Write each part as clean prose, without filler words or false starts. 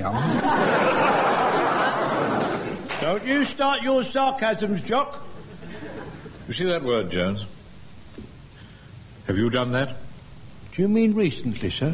come. Don't you start your sarcasms, Jock. You see that word, Jones? Have you done that? Do you mean recently, sir?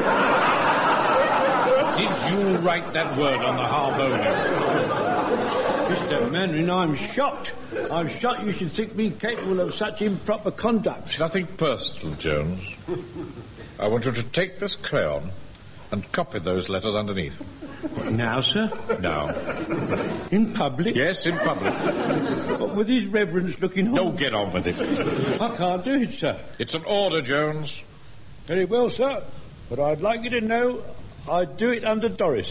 Did you write that word on the Harbonian? Mr. Mannering, I'm shocked. I'm shocked you should think me capable of such improper conduct. It's nothing personal, Jones. I want you to take this crayon and copy those letters underneath. Now, sir? Now. In public? Yes, in public. What with his reverence looking on? No, get on with it. I can't do it, sir. It's an order, Jones. Very well, sir. But I'd like you to know I'd do it under Doris.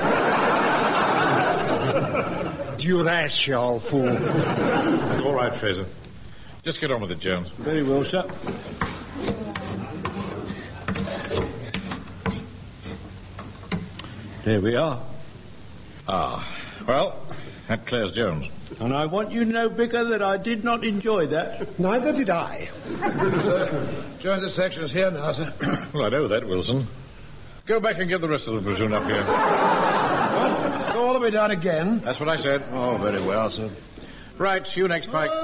Duress, you old fool. All right, Fraser. Just get on with it, Jones. Very well, sir. There we are. Ah, well, that clears Jones. And I want you to know, Vicar, that I did not enjoy that. Neither did I. Jones's section is here now, sir. Well, I know that, Wilson. Go back and get the rest of the platoon up here. What? Go all the way down again? That's what I said. Oh, very well, sir. Right, you next, Pike.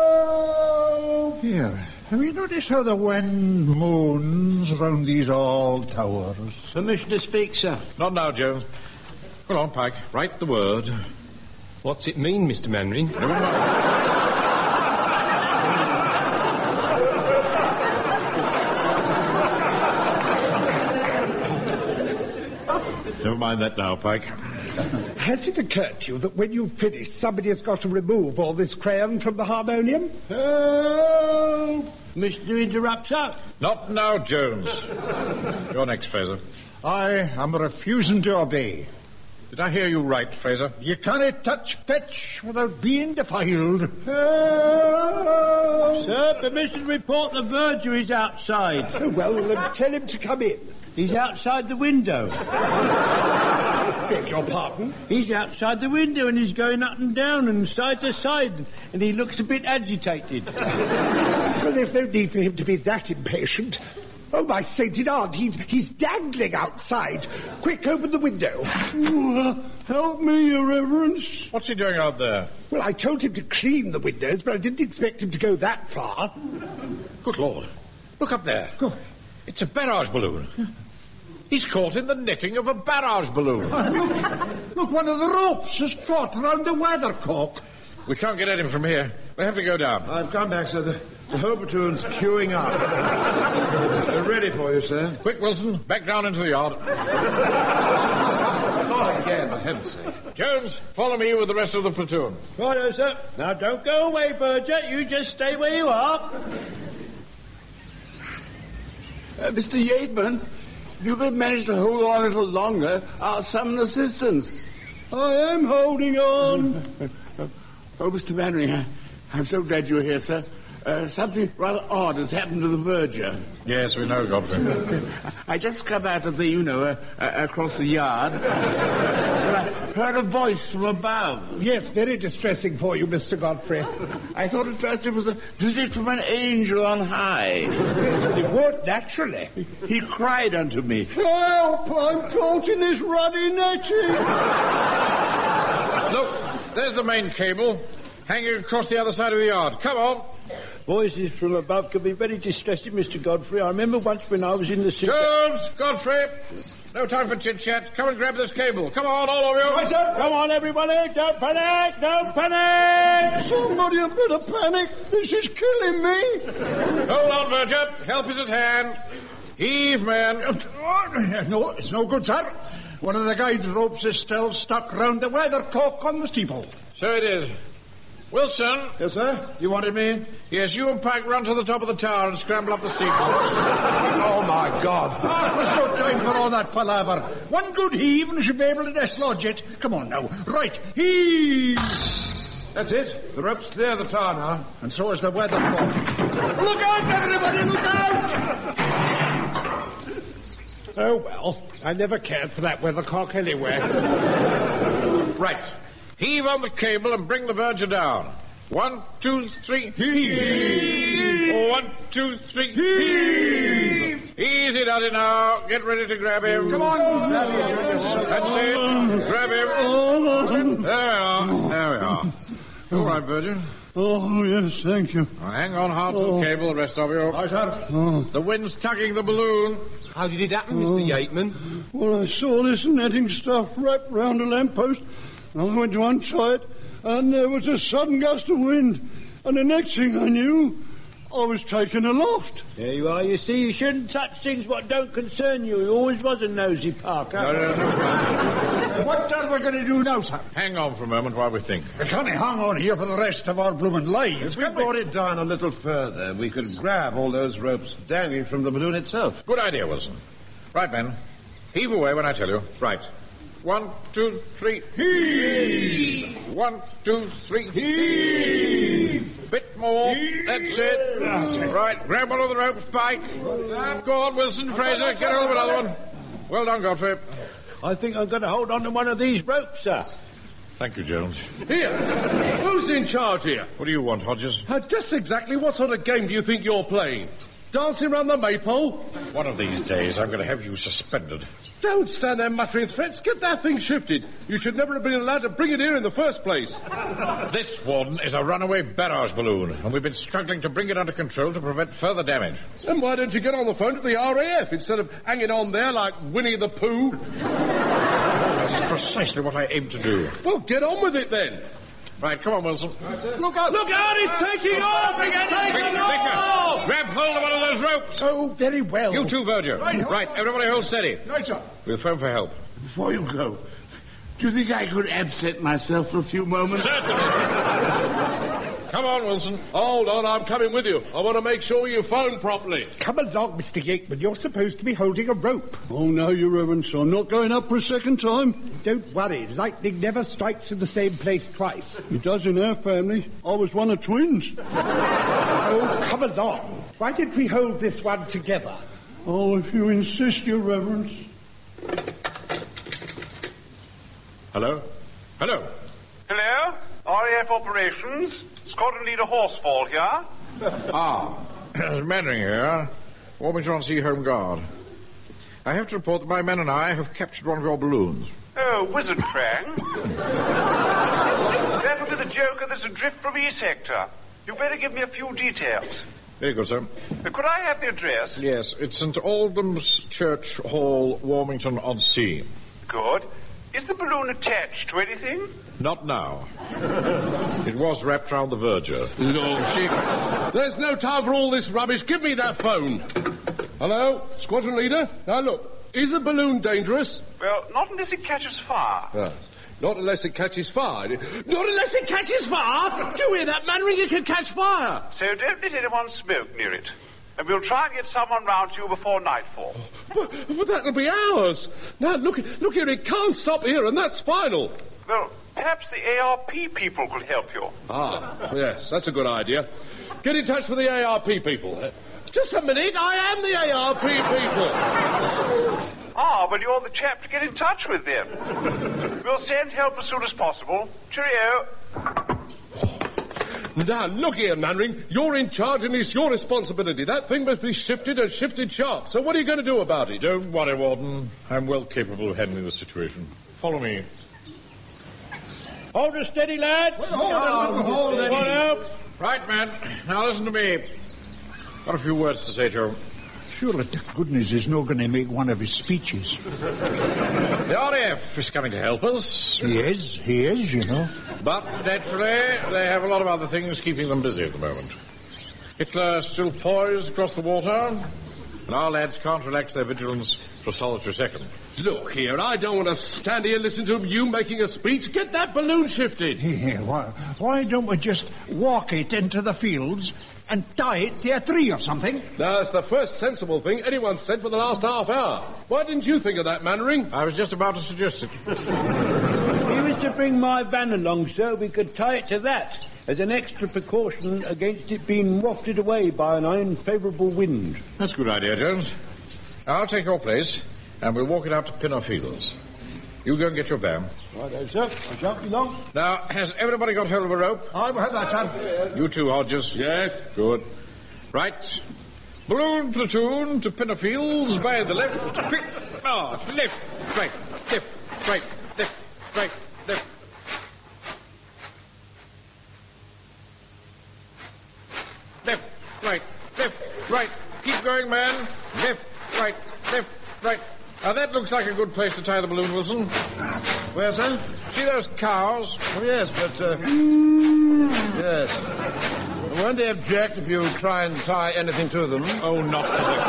Here, have you noticed how the wind moans round these old towers? Permission to speak, sir. Not now, Jones. Go on, Pike. Write the word. What's it mean, Mr. Mannering? Never mind. Never mind that now, Pike. Has it occurred to you that when you've finished, somebody has got to remove all this crayon from the harmonium? Mr. Interrupter. Not now, Jones. You're next, Fraser. I am refusing to obey. Did I hear you right, Fraser? You can't touch fetch without being defiled. Sir, permission to report the verger is outside. Oh, well, then tell him to come in. He's outside the window. Beg your pardon? He's outside the window and he's going up and down and side to side and he looks a bit agitated. Well, there's no need for him to be that impatient. Oh, my sainted aunt, he's dangling outside. Quick, open the window. Help me, Your Reverence. What's he doing out there? Well, I told him to clean the windows, but I didn't expect him to go that far. Good Lord. Look up there. Go. It's a barrage balloon. He's caught in the netting of a barrage balloon. Look, one of the ropes is caught around the weathercock. We can't get at him from here. We have to go down. I've come back, sir. The whole platoon's queuing up. They're ready for you, sir. Quick, Wilson. Back down into the yard. Not again, for heaven's sake. Jones, follow me with the rest of the platoon. Righto, sir. Now, don't go away, Verger. You just stay where you are. Mr. Yeatman, if you could manage to hold on a little longer, I'll summon assistance. I am holding on. Oh, Mr. Mannering, I'm so glad you're here, sir. Something rather odd has happened to the verger. Yes, we know, Godfrey. I just come out of the, across the yard. But I heard a voice from above. Yes, very distressing for you, Mr. Godfrey. I thought at first it was a visit from an angel on high. Yes, well, it would, naturally. He cried unto me. Help! I'm caught in this ruddy netting. Look, there's the main cable hanging across the other side of the yard. Come on. Voices from above can be very distressing, Mr. Godfrey. I remember once when I was in the city... Jones, Godfrey. No time for chit-chat. Come and grab this cable. Come on, all of you. Right, sir. Come on, everybody. Don't panic. Don't panic. Somebody had better panic. This is killing me. Hold on, Verger. Help is at hand. Heave, man. No, it's no good, sir. One of the guide ropes is still stuck round the weathercock on the steeple. So it is. Wilson. Yes, sir? You wanted me? Yes, you and Pike run to the top of the tower and scramble up the steeple. Oh, my God. There's no time for all that palaver. One good heave and she'll be able to dislodge it. Come on now. Right. Heave! That's it. The rope's clear of the tower now. And so is the weathercock. Look out, everybody! Look out! Oh, well, I never cared for that weathercock anyway. Right. Heave on the cable and bring the verger down. 1, 2, 3, heave. 1, 2, 3, heave. Easy, Daddy, now. Get ready to grab him. Come on. That's it. Grab him. There we are. All right, Virgil. Oh, yes, thank you. Now, hang on hard to the cable, the rest of you. Right, sir. The wind's tugging the balloon. How did it happen, Mr. Yateman? Well, I saw this netting stuff wrapped round a lamppost, and I went to untie it, and there was a sudden gust of wind, and the next thing I knew, I was taken aloft. There you are. You see, you shouldn't touch things what don't concern you. You always was a nosy Parker. No. What are we going to do now, sir? Hang on for a moment while we think. We can't hang on here for the rest of our blooming lives. If we brought it down a little further, we could grab all those ropes dangling from the balloon itself. Good idea, Wilson. Right, men. Heave away when I tell you. Right. 1, 2, 3. Heave! 1, 2, 3. Heave! Bit more. That's it. Right. Grab one of the ropes, Pike. Go on, Wilson, Fraser. Get hold of another one. Well done, Godfrey. I think I'm going to hold on to one of these ropes, sir. Thank you, Jones. Here, who's in charge here? What do you want, Hodges? Just exactly what sort of game do you think you're playing? Dancing round the maypole? One of these days, I'm going to have you suspended. Don't stand there muttering threats. Get that thing shifted. You should never have been allowed to bring it here in the first place. This one is a runaway barrage balloon, and we've been struggling to bring it under control to prevent further damage. Then why don't you get on the phone to the RAF instead of hanging on there like Winnie the Pooh? That is precisely what I aim to do. Well, get on with it then. Right, come on, Wilson. Look out! Look out! He's taking off! He's taking off! Grab hold of one of those ropes. Oh, very well. You too, Virgil. Right, everybody hold steady. Right, sir. We'll phone for help. Before you go, do you think I could absent myself for a few moments? Certainly. Come on, Wilson. Hold on, I'm coming with you. I want to make sure you phone properly. Come along, Mr. Yateman. You're supposed to be holding a rope. Oh, no, Your Reverence, I'm not going up for a second time. Don't worry. Lightning never strikes in the same place twice. It does in our family. I was one of twins. Oh, come along. Why don't we hold this one together? Oh, if you insist, Your Reverence. Hello? Hello? Hello? RAF Operations? Squadron Leader Horsefall here. Mannering here. Warmington on Sea Home Guard. I have to report that my men and I have captured one of your balloons. Oh, Wizard Frang. That will be the Joker that's adrift from E Sector. You'd better give me a few details. Very good, sir. Could I have the address? Yes, it's St. Aldham's Church Hall, Warmington on Sea. Good. Is the balloon attached to anything? Not now. It was wrapped round the verger. No, shit. There's no time for all this rubbish. Give me that phone. Hello? Squadron Leader? Now, look. Is a balloon dangerous? Well, not unless it catches fire. Not unless it catches fire. Not unless it catches fire? Do you hear that, Mannering? It can catch fire. So don't let anyone smoke near it. And we'll try and get someone round to you before nightfall. But that'll be hours. Now, look here. It can't stop here, and that's final. Well, perhaps the ARP people could help you. Yes, that's a good idea. Get in touch with the ARP people. Just a minute. I am the ARP people. Well, you're the chap to get in touch with then. We'll send help as soon as possible. Cheerio. Now, look here, Mannering. You're in charge and it's your responsibility. That thing must be shifted and shifted sharp. So what are you going to do about it? Don't worry, Warden. I'm well capable of handling the situation. Follow me. Hold her steady, lad. Hold Come on out. Right, man. Now listen to me. Got a few words to say to you. Surely to goodness he's not going to make one of his speeches. The RAF is coming to help us. He is, you know. But, naturally, they have a lot of other things keeping them busy at the moment. Hitler still poised across the water, and our lads can't relax their vigilance for a solitary second. Look here, I don't want to stand here and listen to you making a speech. Get that balloon shifted. Yeah, why don't we just walk it into the fields and tie it to a tree or something? That's the first sensible thing anyone's said for the last half hour. Why didn't you think of that, Mannering? I was just about to suggest it. He was to bring my van along, so we could tie it to that as an extra precaution against it being wafted away by an unfavourable wind. That's a good idea, Jones. I'll take your place, and we'll walk it out to Pinner Fields. You go and get your van. Right, sir. I shan't be long. Now, has everybody got hold of a rope? I've had that, son. You too, Hodges. Yes. Good. Right. Balloon platoon to Pinnerfields by the left. Quick march. Left, right, left, right, left, right, left. Left, right, left, right. Keep going, man. Left, right, left, right. Now, that looks like a good place to tie the balloon, Wilson. Where, sir? See those cows? Oh, yes, but, yes. Won't they object if you try and tie anything to them? Oh, not to the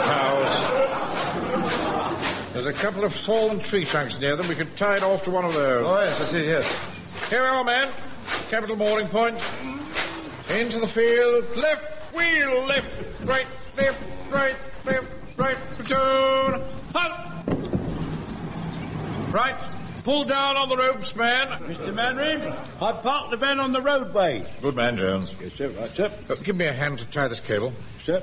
cows. There's a couple of fallen tree trunks near them. We could tie it off to one of those. Oh, yes, I see, yes. Here we are, man. Capital mooring point. Into the field. Left wheel, left, right, left, right, platoon. Halt! Right. Pull down on the ropes, man. Mr. Manring, I parked the van on the roadway. Good man, Jones. Yes, sir. Right, sir. Give me a hand to tie this cable. Sir.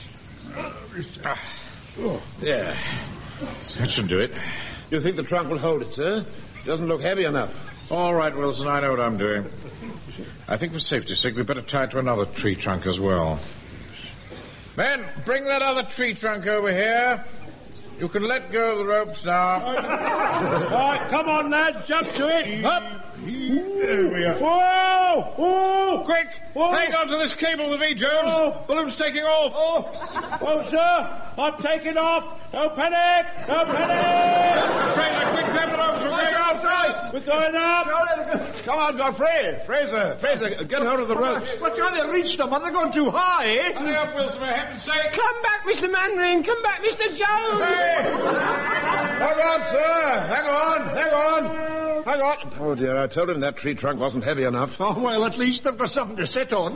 Yeah. That should do it. You think the trunk will hold it, sir? It doesn't look heavy enough. All right, Wilson, I know what I'm doing. I think for safety's sake, we'd better tie it to another tree trunk as well. Men, bring that other tree trunk over here. You can let go of the ropes now. All right, come on, lads, jump to it. Up. There we are. Whoa! Whoa! Quick! Whoa. Hang on to this cable with me, Jones. Whoa. Balloon's taking off. Oh, sir, I'm taking off. No panic! No panic! Trailer, quick, grab the ropes. We're going outside. We're going up. Come on, Godfrey. Fraser, get hold of the ropes. But can't they reach them? Are they going too high, eh? Hurry up, Wilson, for heaven's sake. Come back, Mr. Manring. Come back, Mr. Jones. Hang on, sir. Hang on. Oh, dear, I told him that tree trunk wasn't heavy enough. Oh, well, at least they've got something to sit on.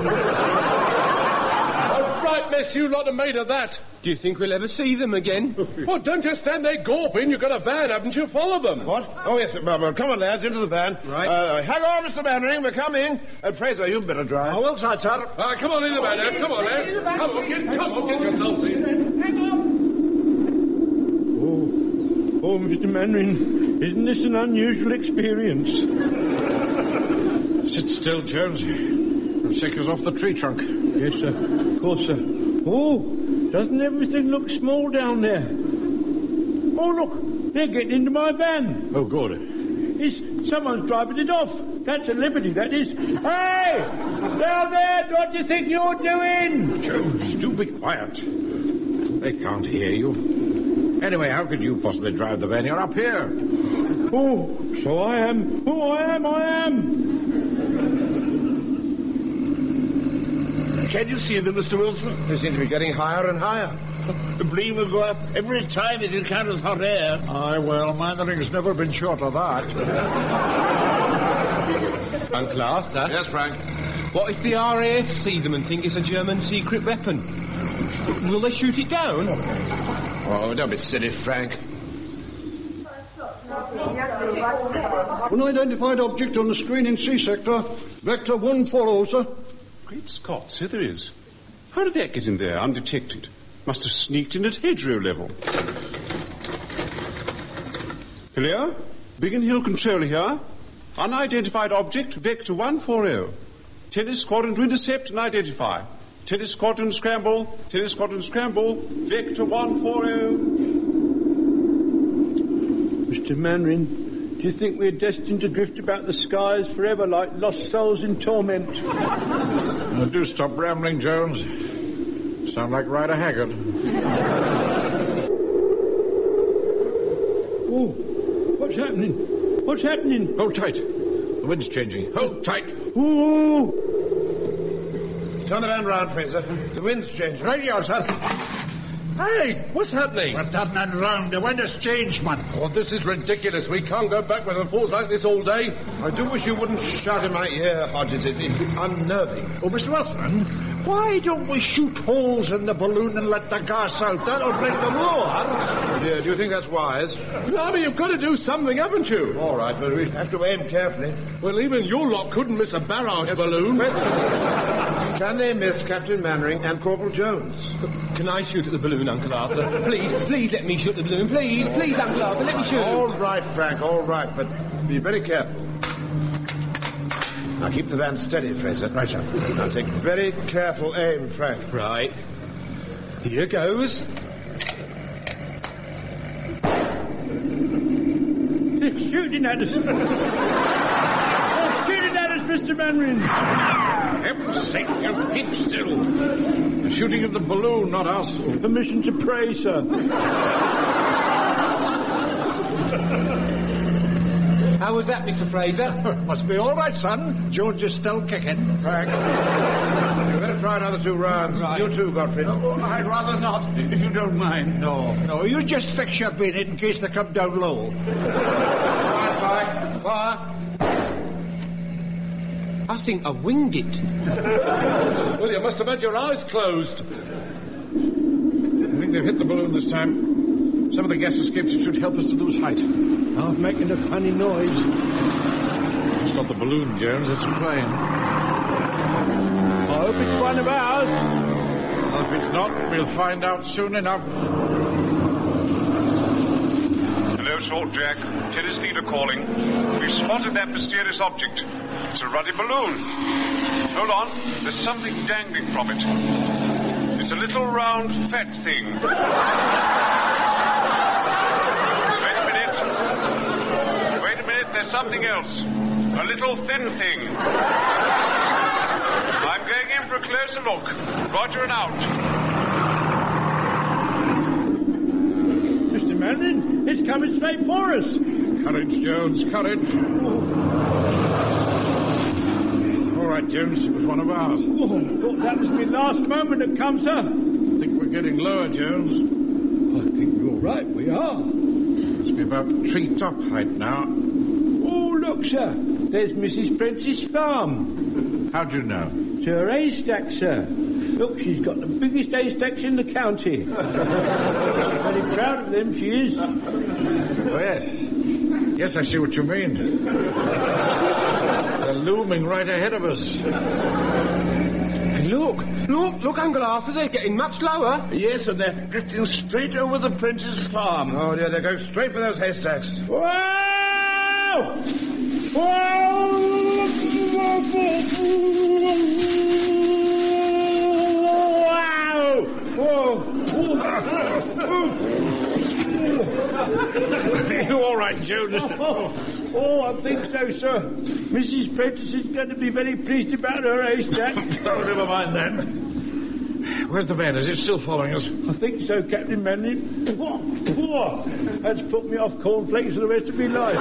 Right mess you lot have made of that. Do you think we'll ever see them again? Well, don't just stand there gawping. You've got a van, haven't you? Follow them. What? Oh, yes, well, come on, lads, into the van. Right. Hang on, Mr. Mannering, we're coming. Fraser, you'd better drive. Oh, well, side, sir. Come on in the van, Ed. Come on, Ed. Come on, get yourselves in. Oh, Mr. Manring, isn't this an unusual experience? Sit still, Jones. It'll shake us off the tree trunk. Yes, sir. Of course, sir. Oh, doesn't everything look small down there? Oh, look, they're getting into my van. Oh, good. Someone's driving it off. That's a liberty, that is. Hey! Down there, what do you think you're doing? Jones, do be quiet. They can't hear you. Anyway, how could you possibly drive the van? You're up here. Oh, so I am. Oh, I am. Can you see them, Mr. Wilson? They seem to be getting higher and higher. The beam will go up every time it encounters hot air. Aye, well, Mannering's never been short of that. Uncle Arthur? Yes, Frank? What if the RAF see them and think it's a German secret weapon? Will they shoot it down? Oh, don't be silly, Frank. Unidentified object on the screen in C sector. Vector 140, sir. Great Scott, so there is. How did that get in there undetected? Must have sneaked in at hedgerow level. Hello? Biggin Hill controller here. Unidentified object, Vector 140. Tennis squadron to intercept and identify. Tennis squadron scramble, Vector 140. Mr. Manring, do you think we're destined to drift about the skies forever like lost souls in torment? Now, do stop rambling, Jones. Sound like Ryder Haggard. Oh, what's happening? What's happening? Hold tight. The wind's changing. Hold tight. Oh! Turn the van round, Fraser. The wind's changing. Right here, sir. Hey, what's happening? We're turning round. The wind has changed, man. Oh, this is ridiculous. We can't go back with a force like this all day. I do wish you wouldn't shout in my ear, Hodges. It's unnerving. Oh, Mr. Wilson, why don't we shoot holes in the balloon and let the gas out? That'll break the roar. Oh, dear, do you think that's wise? Blimey, you've got to do something, haven't you? All right, but we have to aim carefully. Well, even your lot couldn't miss a barrage balloon. Can they miss Captain Mannering and Corporal Jones? Can I shoot at the balloon, Uncle Arthur? Please let me shoot the balloon. Please, Uncle Arthur, let me shoot. All right, Frank, all right, but be very careful. Now keep the van steady, Fraser. Right, sir. Now take very careful aim, Frank. Right. Here goes. They're shooting at us. They're shooting at us, Mr. Manrin. Heaven's sake, you keep still. They're shooting at the balloon, not us. Permission to pray, sir. How was that, Mr. Fraser? Must be all right, son. George is still kicking. Frank, you better try another 2 rounds. Right. You too, Godfrey. Oh, I'd rather not, if you don't mind. No, you just fix your bayonet in case they come down low. Fire. I think I've winged it. Well, you must have had your eyes closed. I think they've hit the balloon this time. Some of the gas escapes. It should help us to lose height. Oh, making a funny noise. It's not the balloon, Jones. It's a plane. I hope it's one of ours. Well, if it's not, we'll find out soon enough. Hello, Salt Jack. Tennis leader calling. We've spotted that mysterious object. It's a ruddy balloon. Hold on. There's something dangling from it. It's a little round, fat thing. Wait a minute. There's something else. A little thin thing. I'm going in for a closer look. Roger and out. Mr. Manrin, it's coming straight for us. Courage, Jones, courage. All right, Jones, it was one of ours. Oh, I thought that was my last moment to come, sir. I think we're getting lower, Jones. I think you're right, we are. Must be about tree-top height now. Oh, look, sir. There's Mrs. Prentice's farm. How'd you know? It's her haystack, sir. Look, she's got the biggest haystacks in the county. Very proud of them, she is. Oh, yes. Yes, I see what you mean. They're looming right ahead of us. Hey, look, Uncle Arthur, they're getting much lower. Yes, and they're drifting straight over the Prentice farm. Oh, dear, they're going straight for those haystacks. Whoa! Whoa! Are you all right, Jonas? Oh, I think so, sir. Mrs. Prentice is going to be very pleased about her haystack. Oh, never mind then. Where's the van? Is it still following us? I think so, Captain Manning. That's put me off cornflakes for the rest of my life.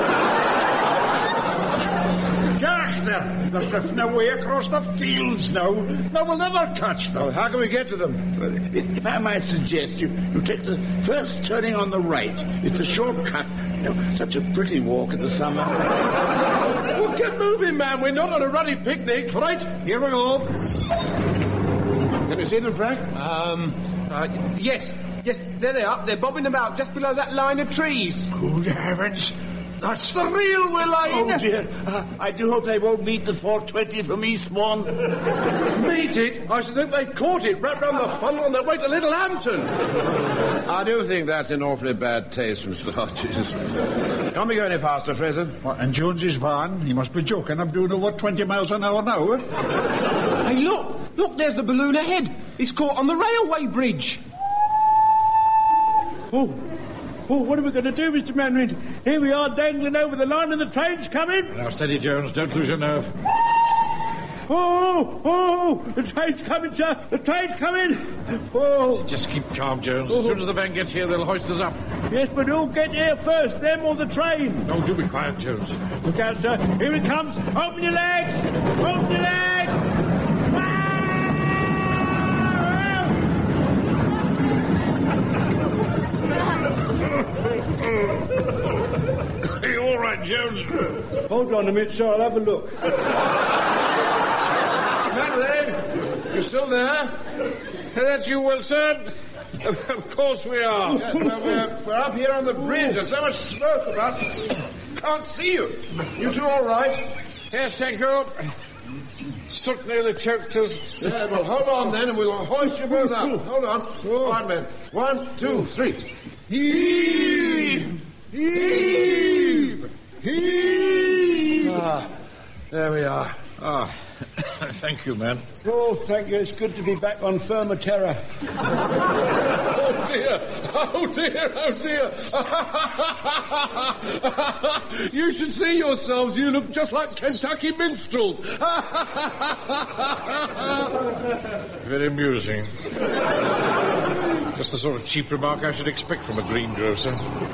Gosh, they're drifting away across the fields now. No, we'll never catch them. Oh, how can we get to them? If I might suggest you take the first turning on the right. It's a shortcut. You know, such a pretty walk in the summer. Well, get moving, man. We're not on a ruddy picnic. All right, here we go. Can you see them, Frank? Yes, there they are. They're bobbing about just below that line of trees. Good heavens. That's the real Willine. Oh, dear. I do hope they won't meet the 420 from Eastbourne. Meet it? I should think they've caught it wrapped round the funnel on their way to Littlehampton. I do think that's in awfully bad taste, Mr. Hodges. Can't be going any faster, Fraser. What, and Jones's van? He must be joking. I'm doing over 20 miles an hour now. Hey, look, there's the balloon ahead. It's caught on the railway bridge. Oh, what are we going to do, Mr. Manring? Here we are dangling over the line and the train's coming. Now, steady, Jones. Don't lose your nerve. Oh, the train's coming, sir. The train's coming. Oh. Just keep calm, Jones. As soon as the van gets here, they'll hoist us up. Yes, but who'll get here first, them or the train? No, do be quiet, Jones. Look out, sir. Here it comes. Open your legs. Open your legs. Are you all right, Jones? Hold on a minute, sir. I'll have a look. Madeline, you still there? That's you, Wilson? Of course we are. Yeah, well, we're up here on the bridge. There's so much smoke about. Can't see you. You two all right? Yes, thank you. Soot nearly choked us. Yeah, well, hold on then, and we'll hoist you both up. Hold on. All right, men. 1, 2, 3. Heave! Heave! Heave! Ah, there we are. Ah, thank you, man. Oh, thank you. It's good to be back on firmer terra. Oh, dear. Oh, dear. Oh, dear. You should see yourselves. You look just like Kentucky minstrels. Very amusing. Just the sort of cheap remark I should expect from a greengrocer.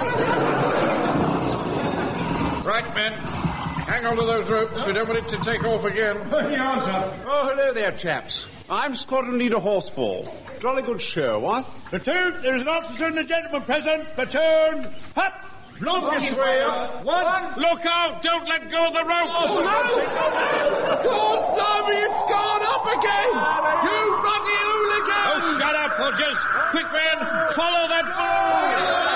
Right, men. Hang on to those ropes. We don't want it to take off again. Oh, hello there, chaps. I'm Squadron Leader Horsefall. Jolly good show, what? Platoon, there is an officer and a gentleman present. Platoon, hop! Look this way up. One. Look out! Don't let go of the rope. God, blimey, it's gone up again! You ruddy hooligans! Oh, shut up, Podgers. Quick, men. Follow that ball.